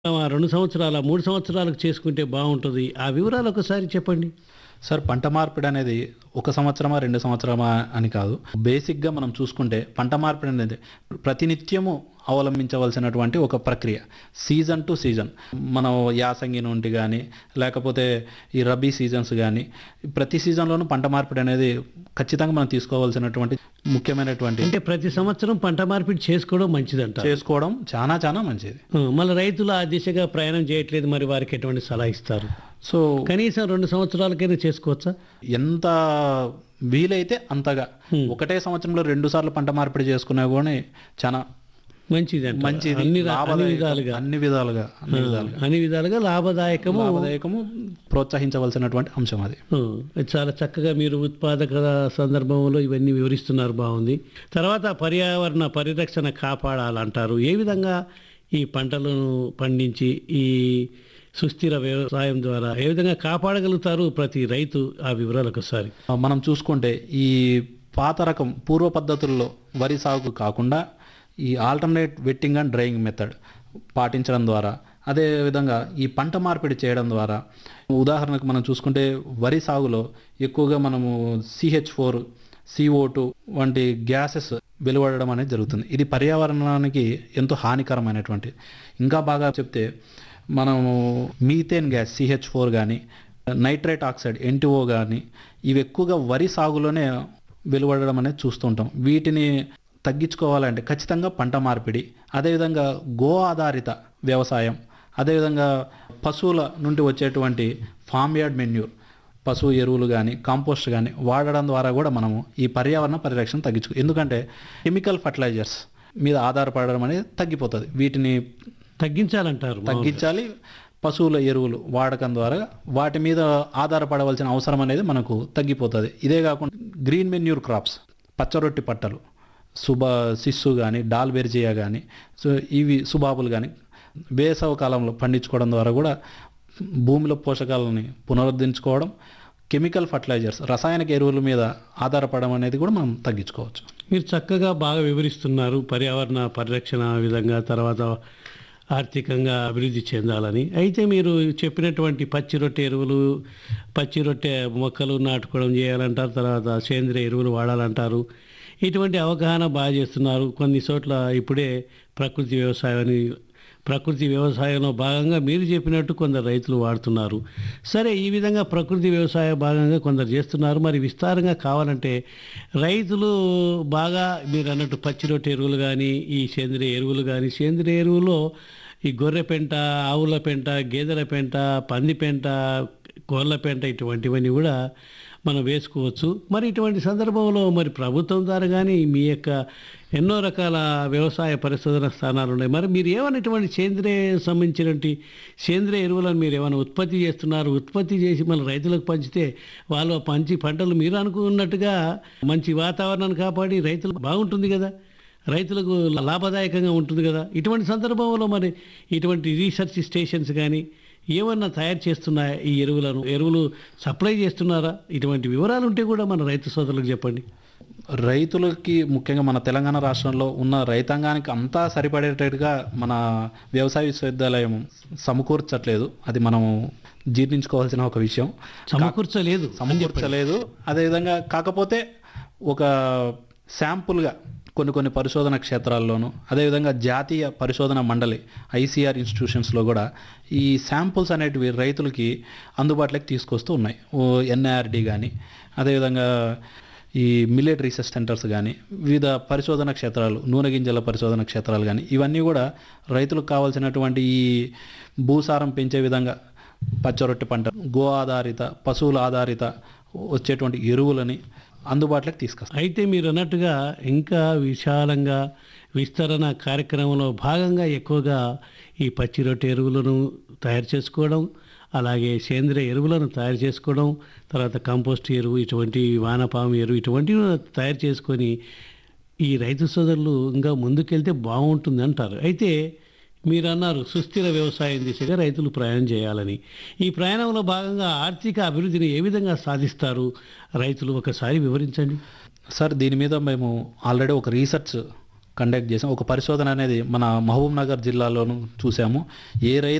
2 సంవత్సరాల, 3 సంవత్సరాలకు చేసుకుంటే బావుంటది. ఆ వివరాలు ఒకసారి చెప్పండి? సార్ పంట మార్పిడి అనేది ఒక సంవత్సరమా, 2 సంవత్సరమా అని కాదు. బేసిక్‌గా మనం చూసుకుంటే పంట మార్పిడి అనేది ప్రతినిత్యము అవలంబించవలసినటువంటి ఒక ప్రక్రియ. Season to season. మనం యాసంగి నుండి గానీ, లేకపోతే ఈ రబీ సీజన్స్ గానీ, ప్రతి సీజన్‌లోనూ పంట మార్పిడి అనేది ఖచ్చితంగా మనం తీసుకోవాల్సినటువంటి ముఖ్యమైనటువంటి అంటే ప్రతి సంవత్సరం పంట మార్పిడి చేసుకోవడం మంచిదంటారు. చేసుకోవడం చాలా చాలా మంచిది. మళ్ళీ రైతులు ఆ దిశగా ప్రయాణం చేయట్లేదు. మరి వారికి ఎటువంటి సలహా ఇస్తారు? సో కనీసం 2 సంవత్సరాలకైనా చేసుకోవచ్చా? ఎంత వీలైతే అంతగా. ఒకటే సంవత్సరంలో 2 సార్లు పంట మార్పిడి చేసుకున్నా గాని చాలా మంచిదంటారు. మంచిది. అన్ని లాభదాయకం. విధాలుగా. అన్ని విధాలుగా అన్ని విధాలుగా లాభదాయకము. ప్రోత్సహించవలసినటువంటి అంశం అది. చాలా చక్కగా మీరు ఉత్పాదక సందర్భంలో ఇవన్నీ వివరిస్తున్నారు. బాగుంది. తర్వాత పర్యావరణ పరిరక్షణ కాపాడాలంటారు. ఏ విధంగా ఈ పంటలను పండించి ఈ సుస్థిర వ్యవసాయం ద్వారా ఏ విధంగా కాపాడగలుగుతారు ప్రతి రైతు? ఆ వివరాలు ఒకసారి. మనం చూసుకుంటే ఈ పాత రకం పూర్వ పద్ధతుల్లో వరి సాగు కాకుండా ఈ alternate vetting and drying method పాటించడం ద్వారా, అదేవిధంగా ఈ పంట మార్పిడి చేయడం ద్వారా, ఉదాహరణకు మనం చూసుకుంటే వరి సాగులో ఎక్కువగా మనము CH4, CO2 వంటి గ్యాసెస్ వెలువడడం అనేది జరుగుతుంది. ఇది పర్యావరణానికి ఎంతో హానికరమైనటువంటి. ఇంకా బాగా చెప్తే మనము మీథేన్ గ్యాస్ CH4 కానీ, నైట్రేట్ ఆక్సైడ్ NTO కానీ, ఇవి ఎక్కువగా వరి సాగులోనే వెలువడడం అనేది చూస్తుంటాం. వీటిని తగ్గించుకోవాలంటే ఖచ్చితంగా పంట మార్పిడి, అదేవిధంగా గో ఆధారిత వ్యవసాయం, అదేవిధంగా పశువుల నుండి వచ్చేటువంటి ఫామ్ యార్డ్ మెన్యూర్, పశువు ఎరువులు కానీ, కాంపోస్ట్ కానీ వాడడం ద్వారా కూడా మనము ఈ పర్యావరణ పరిరక్షణ ఎందుకంటే కెమికల్ ఫర్టిలైజర్స్ మీద ఆధారపడడం అనేది తగ్గిపోతుంది. వీటిని తగ్గించాలంటారు. తగ్గించాలి. పశువుల ఎరువులు వాడకం ద్వారా వాటి మీద ఆధారపడవలసిన అవసరం అనేది మనకు తగ్గిపోతుంది. ఇదే కాకుండా గ్రీన్ మెన్యూర్ క్రాప్స్, పచ్చరొట్టి పట్టలు, సిస్సు కానీ, డాల్బెర్జియా కానీ, సో ఇవి సుబాబులు కానీ వేసవ కాలంలో పండించుకోవడం ద్వారా కూడా భూమిలో పోషకాలని పునరుద్ధరించుకోవడం, కెమికల్ ఫర్టిలైజర్స్, రసాయనిక ఎరువుల మీద ఆధారపడడం అనేది కూడా మనం తగ్గించుకోవచ్చు. మీరు చక్కగా బాగా వివరిస్తున్నారు. పర్యావరణ పరిరక్షణ విధంగా, తర్వాత ఆర్థికంగా అభివృద్ధి చెందాలని. అయితే మీరు చెప్పినటువంటి పచ్చి రొట్టె ఎరువులు, పచ్చి రొట్టె మొక్కలు నాటుకోవడం చేయాలంటారు. తర్వాత సేంద్రియ ఎరువులు వాడాలంటారు. ఇటువంటి అవగాహన బాగా చేస్తున్నారు. కొన్ని చోట్ల ఇప్పుడే ప్రకృతి వ్యవసాయంలో భాగంగా మీరు చెప్పినట్టు కొందరు రైతులు వాడుతున్నారు. సరే, ఈ విధంగా ప్రకృతి వ్యవసాయ భాగంగా కొందరు చేస్తున్నారు. మరి విస్తారంగా కావాలంటే రైతులు బాగా మీరు అన్నట్టు పచ్చి రొట్టె ఎరువులు కానీ, ఈ సేంద్రియ ఎరువులు కానీ, సేంద్రియ ఎరువులో ఈ గొర్రె పెంట, ఆవుల పెంట, గేదెల పెంట, పంది పెంట, కోళ్ళ పెంట ఇటువంటివన్నీ కూడా మనం వేసుకోవచ్చు. మరి ఇటువంటి సందర్భంలో మరి ప్రభుత్వం ద్వారా కానీ మీ యొక్క ఎన్నో రకాల వ్యవసాయ పరిశోధన స్థానాలు ఉన్నాయి. మరి మీరు ఏమైనా ఇటువంటి సంబంధించినటువంటి సేంద్రియ ఎరువులను మీరు ఏమైనా ఉత్పత్తి చేస్తున్నారు? ఉత్పత్తి చేసి మళ్ళీ రైతులకు పంచితే వాళ్ళు పంటలు మీరు అనుకున్నట్టుగా మంచి వాతావరణాన్ని కాపాడి రైతులకు బాగుంటుంది కదా, రైతులకు లాభదాయకంగా ఉంటుంది కదా. ఇటువంటి సందర్భంలో మరి ఇటువంటి రీసెర్చ్ స్టేషన్స్ కానీ ఏమన్నా తయారు చేస్తున్నాయా? ఈ ఎరువులు సప్లై చేస్తున్నారా? ఇటువంటి వివరాలు ఉంటే కూడా మన రైతు సోదరులకు చెప్పండి. రైతులకి ముఖ్యంగా మన తెలంగాణ రాష్ట్రంలో ఉన్న రైతాంగానికి అంతా సరిపడేటట్టుగా మన వ్యవసాయ విశ్వవిద్యాలయం సమకూర్చట్లేదు. అది మనం జీర్ణించుకోవాల్సిన ఒక విషయం. సమకూర్చలేదు. అదేవిధంగా కాకపోతే ఒక శాంపుల్గా కొన్ని పరిశోధన క్షేత్రాల్లోనూ, అదేవిధంగా జాతీయ పరిశోధన మండలి ICR ఇన్స్టిట్యూషన్స్లో కూడా ఈ శాంపుల్స్ అనేటివి రైతులకి అందుబాటులోకి తీసుకొస్తూ ఉన్నాయి. NIRD కానీ, అదేవిధంగా ఈ మిల్లెట్ రీసెర్చ్ సెంటర్స్ కానీ, వివిధ పరిశోధన క్షేత్రాలు, నూనె గింజల పరిశోధన క్షేత్రాలు కానీ, ఇవన్నీ కూడా రైతులకు కావాల్సినటువంటి ఈ భూసారం పెంచే విధంగా పచ్చరొట్టె పంట, గో ఆధారిత, పశువుల ఆధారిత వచ్చేటువంటి ఎరువులని అందుబాటులోకి తీసుకొస్తారు. అయితే మీరు అన్నట్టుగా ఇంకా విశాలంగా విస్తరణ కార్యక్రమంలో భాగంగా ఎక్కువగా ఈ పచ్చి రొట్టె ఎరువులను తయారు చేసుకోవడం, అలాగే సేంద్రియ ఎరువులను తయారు చేసుకోవడం, తర్వాత కంపోస్ట్ ఎరువు, ఇటువంటి వానపాము ఎరువు ఇటువంటివి తయారు చేసుకొని ఈ రైతు సోదరులు ఇంకా ముందుకెళ్తే బాగుంటుంది అంటారు. అయితే మీరు అన్నారు సుస్థిర వ్యవసాయం దిశగా రైతులు ప్రయాణం చేయాలని. ఈ ప్రయాణంలో భాగంగా ఆర్థిక అభివృద్ధిని ఏ విధంగా సాధిస్తారు రైతులు? ఒకసారి వివరించండి సార్. దీని మీద మేము ఆల్రెడీ ఒక రీసెర్చ్ కండక్ట్ చేసాం. ఒక పరిశోధన అనేది మన మహబూబ్ నగర్ జిల్లాలోనూ చూసాము. ఏ రైతు